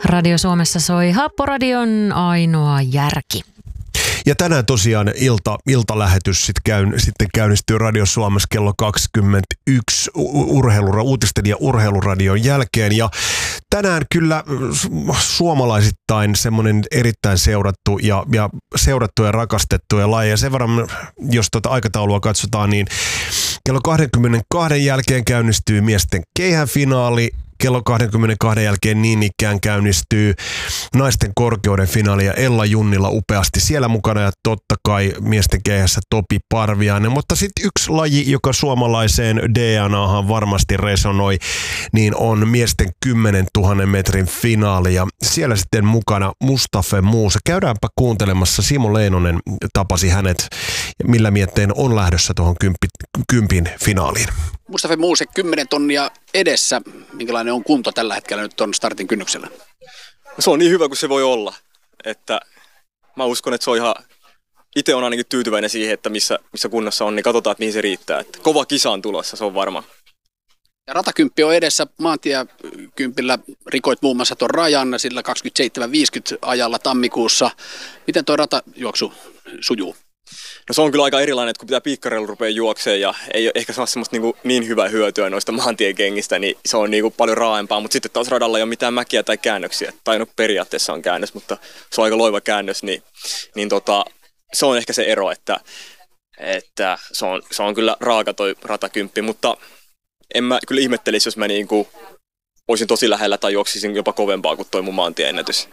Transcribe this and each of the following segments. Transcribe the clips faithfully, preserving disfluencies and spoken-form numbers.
Radio Suomessa soi Happoradion ainoa järki. Ja tänään tosiaan ilta, iltalähetys sit käyn, sitten käynnistyy Radio Suomessa kello kaksikymmentäyksi urheilura, uutisten ja urheiluradion jälkeen. Ja tänään kyllä suomalaisittain semmoinen erittäin seurattu ja, ja seurattu ja rakastettu ja laji. Ja sen verran, jos tuota aikataulua katsotaan, niin kello kaksikymmentäkaksi jälkeen käynnistyy miesten keihäfinaali. Kello kaksikymmentäkaksi jälkeen niin ikään käynnistyy naisten korkeuden finaali ja Ella Junnila upeasti siellä mukana ja totta kai miesten keihässä Topi Parviainen. Mutta sitten yksi laji, joka suomalaiseen D N A:han varmasti resonoi, niin on miesten kymmenentuhannen metrin finaali ja siellä sitten mukana Mustafa Muuse. Käydäänpä kuuntelemassa, Simo Leinonen tapasi hänet, millä mietteen on lähdössä tuohon kympi, kympin finaaliin. Mustafa Muuse, kymmenen tonnia edessä. Minkälainen on kunto tällä hetkellä nyt tuon startin kynnyksellä? Se on niin hyvä kuin se voi olla. Että mä uskon, että se on ihan... Itse on ainakin tyytyväinen siihen, että missä, missä kunnossa on, niin katsotaan, että mihin se riittää. Että kova kisa on tulossa, se on varma. Ja ratakymppi on edessä. Maantiekympillä rikoit muun muassa tuon rajan sillä kaksikymmentäseitsemän viisikymmentä ajalla tammikuussa. Miten tuo ratajuoksu sujuu? No se on kyllä aika erilainen, että kun pitää piikkareilla rupea juokseen ja ei ole ehkä saa semmoista niin, niin hyvää hyötyä noista maantiekengistä, niin se on niin paljon raaempaa. Mutta sitten taas radalla ei ole mitään mäkiä tai käännöksiä. Tai no periaatteessa on käännös, mutta se on aika loiva käännös, niin, niin tota, se on ehkä se ero, että, että se, on, se on kyllä raaka toi ratakymppi. Mutta en mä kyllä ihmettelisi, jos mä niin kuin olisin tosi lähellä tai juoksisin jopa kovempaa kuin toi mun maantieennätys.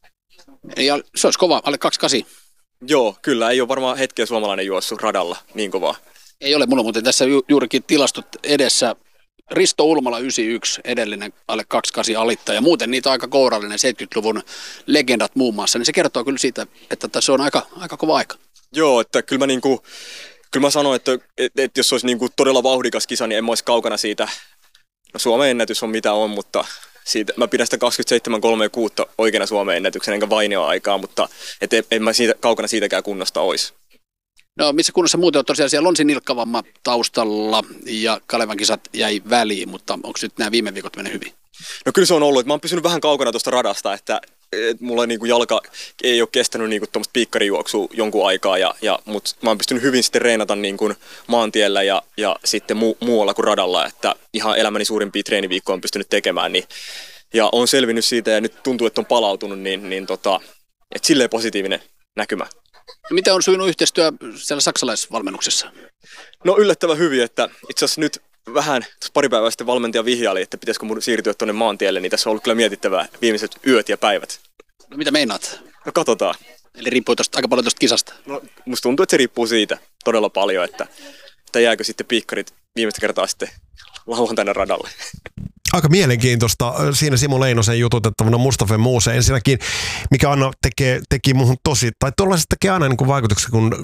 Ja se olisi kova, alle kaksikymmentäkahdeksan. Joo, kyllä. Ei ole varmaan hetkeä suomalainen juossut radalla niin kovaa. Ei ole. Mulla muuten tässä ju- juurikin tilastot edessä. Risto Ulmala yhdeksänkymmentäyksi, edellinen alle kaksikymmentäkahdeksan alittaja. Muuten niitä aika kourallinen seitsemänkymmentäluvun legendat muun muassa. Niin se kertoo kyllä siitä, että tässä on aika, aika kova aika. Joo, että kyllä mä, niinku, kyllä mä sanon, että, että, että jos se olisi niinku todella vauhdikas kisa, niin en mä olisi kaukana siitä. No Suomen ennätys on mitä on, mutta... Siitä, mä pidän sitä kaksikymmentäseitsemän kolmekymmentäkuusi oikeana Suomen ennätyksen, enkä vainioa aikaa, mutta et en, en mä siitä, kaukana siitäkään kunnosta olisi. No missä kunnossa muuten on tosiaan siellä Lonsin nilkkavamma taustalla ja Kalevan kisat jäi väliin, mutta onko nyt nämä viime viikot mennyt hyvin? No kyllä se on ollut, että mä oon pysynyt vähän kaukana tuosta radasta, että et mulla niinku jalka ei ole kestänyt niinku tuommoista piikkarijuoksua jonkun aikaa, ja, ja, mutta mä oon pystynyt hyvin sitten reenata niinku maantiellä ja, ja sitten mu, muualla kuin radalla, että ihan elämäni suurimpia treeniviikkoja on pystynyt tekemään, niin, ja on selvinnyt siitä ja nyt tuntuu, että on palautunut, niin, niin tota, että silleen positiivinen näkymä. Miten on sujunut yhteistyö siellä saksalaisvalmennuksessa? No yllättävän hyvin, että itse asiassa nyt vähän pari päivää sitten valmentaja vihjaili, että pitäisikö mun siirtyä tuonne maantielle, niin tässä on ollut kyllä mietittävää viimeiset yöt ja päivät. No mitä meinaat? No katsotaan. Eli riippuu tosta, aika paljon tuosta kisasta? No musta tuntuu, että se riippuu siitä todella paljon, että, että jääkö sitten piikkarit viimeistä kertaa sitten lauantaina radalle. Aika mielenkiintoista. Siinä Simo Leinosen jututettavana Mustafa Muuse. Ensinnäkin, mikä Anna tekee, teki muhun tosi, tai tuollaiset tekee aina niin kuin vaikutuksia, kun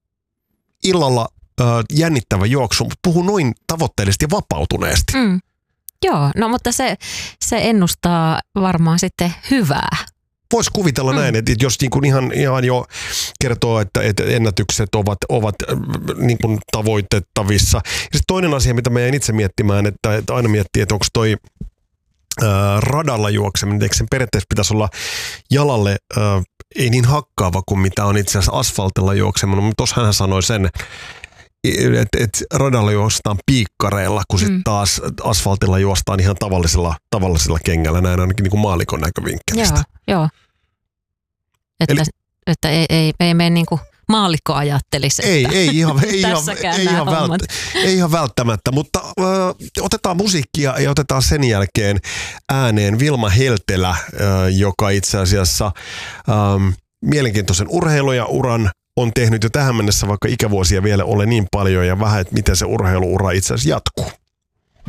illalla jännittävä juoksu, mutta puhuu noin tavoitteellisesti ja vapautuneesti. Mm. Joo, no mutta se, se ennustaa varmaan sitten hyvää. Voisi kuvitella mm. näin, että jos niin kuin ihan, ihan jo kertoo, että, että ennätykset ovat, ovat niin kuin tavoitettavissa. Ja sitten toinen asia, mitä mä jäin itse miettimään, että, että aina miettii, että onko toi ää, radalla juokseminen, eikö sen periaatteessa pitäisi olla jalalle ää, ei niin hakkaava kuin mitä on itse asiassa asfaltilla juokseminen, mutta tuossa hän sanoi sen, että et radalla juostaan piikkareilla, kun sitten taas asfaltilla juostaan ihan tavallisella, tavallisella kengällä, näin ainakin niin kuin maallikon näkövinkkelistä. Joo, joo. Että, Eli, että ei, ei, ei mene niin kuin maallikko ajattelisi, ei, ei ihan, ei ihan, ei ihan, vält, ei ihan välttämättä, mutta ö, otetaan musiikkia ja otetaan sen jälkeen ääneen Vilma Heltelä, ö, joka itse asiassa ö, mielenkiintoisen urheilu ja uran on tehnyt jo tähän mennessä, vaikka ikävuosia vielä ole niin paljon ja vähän, että miten se urheiluura itse asiassa jatkuu.